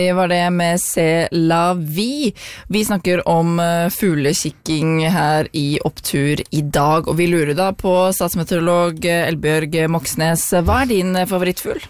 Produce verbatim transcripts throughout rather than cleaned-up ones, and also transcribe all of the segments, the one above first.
Det var det med C'est la vie. Vi snakker om fuglekikking her i Opptur i dag, og vi lurer da på statsmeteorolog Elbjørg Moxnes. Hva er din favorittfugl?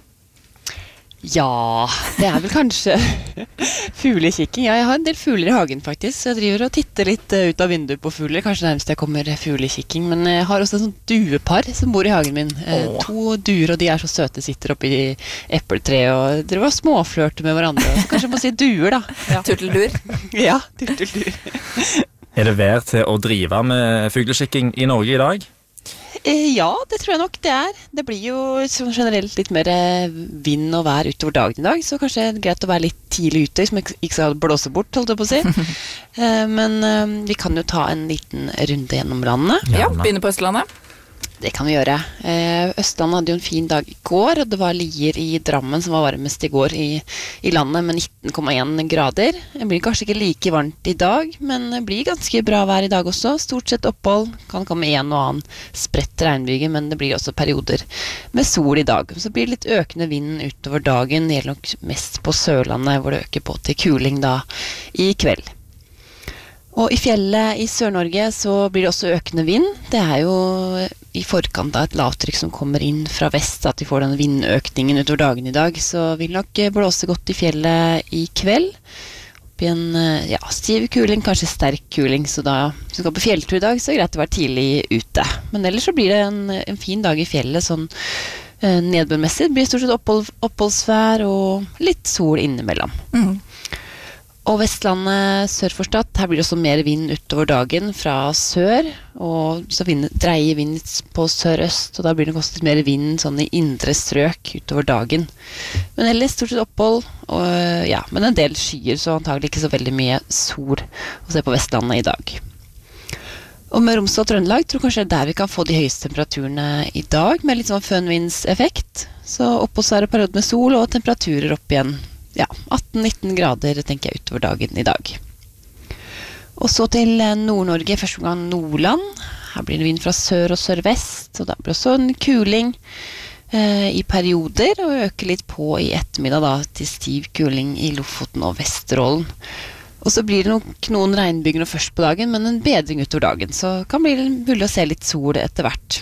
Ja, det er vel kanskje fuglekikking. Ja, jeg har en del fugler i hagen faktisk, så jeg driver og titter litt ut av vinduet på fugler. Kanskje nærmest jeg kommer fuglekikking, men jeg har også en sånn duepar som bor i hagen min. Oh. To duer, og de er så søte, sitter oppe i epletreet og driver og småflørter med hverandre. Så kanskje jeg må si duer da. Ja. Turteldur? Ja, turteldur. Er det vær til å drive med fuglekikking i Norge i dag? Ja, det tror jeg nok det er. Det blir jo generelt litt mer vind og vær utover dagen i dag, så kanskje det er greit å være litt tidlig ute, som ikke skal blåse bort, holdt jeg på å si. Men vi kan jo ta en liten runde gjennom landet. Ja, begynne på Østlandet. Det kan vi gjøre. Østlandet hadde jo en fin dag i går, og det var Lier i Drammen som var varmest i går i, i landet med nitten komma én grader. Det blir kanskje ikke like varmt i dag, men det blir ganske bra vær i dag også. Stort sett opphold, kan komme en og annen spredt regnbyge, men det blir også perioder med sol i dag. Så blir det litt økende vind utover dagen, det gjelder nok mest på Sørlandet, hvor det øker på til kuling da i kveld. Og i fjellet i Sør-Norge så blir det også økende vind. Det er jo i forkant av et lavtrykk som kommer inn fra vest, at vi får den vindøkningen utover dagen i dag. Så vil nok blåse godt i fjellet i kveld. Opp i en ja, stiv kuling, kanskje sterk kuling. Så da, hvis du skal på fjelltur i dag, så er det greit å være tidlig ute. Men ellers så blir det en, en fin dag i fjellet, sånn eh, nedbørmessig. Det blir stort sett opphold, oppholdsvær og litt sol innimellom. Mhm. Og Vestlandet sør for Stad, her blir det også mer vind utover dagen fra sør, og så vind, dreier vind på sør-øst, og da blir det også litt mer vind sånn i indre strøk utover dagen. Men ellers stort sett opphold, og, ja, men en del skyer, så antagelig ikke så veldig mye sol å se på Vestlandet i dag. Og med Romsdal og Trøndelag tror jeg kanskje det er der vi kan få de høyeste temperaturene i dag, med litt sånn fønvindseffekt. Så oppholdsvær og periode med sol, og temperaturer opp igjen. Ja, atten nitten grader tenker jeg utover dagen i dag. Og så til Nord-Norge, første gang Nordland. Her blir det vind fra sør og sørvest, og da blir det også en kuling eh, i perioder, og øker litt på i ettermiddag da, til stiv kuling i Lofoten og Vesterålen. Og så blir det nok noen regnbyger først på dagen, men en bedring utover dagen, så kan bli mulig å se litt sol etter hvert.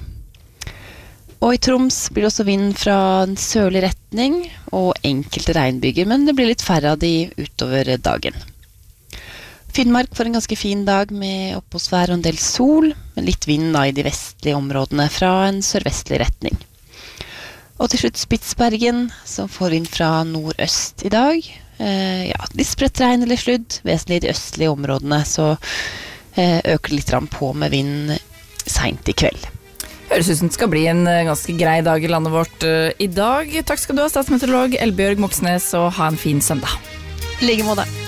Og i Troms blir det også vind fra en sørlig retning og enkelte regnbyger, men det blir litt færre av de utover dagen. Finnmark får en ganske fin dag med oppholdsvær og en del sol, men litt vind da i de vestlige områdene fra en sørvestlig retning. Og til slutt Spitsbergen, som får vind fra nordøst i dag. Eh, ja, litt spredt regn eller sludd, vesentlig i de østlige områdene, så eh, øker det litt på med vind sent i kveld. Høres ut som det skal bli en ganske grei dag i landet vårt uh, i dag. Takk skal du ha, statsmeteorolog Elbjørg Moxnes, og ha en fin søndag. I like måte.